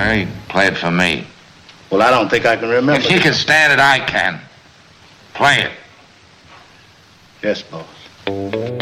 Jerry, play it for me. Well, I don't think I can remember. If you can stand it, I can. Play it. Yes, boss.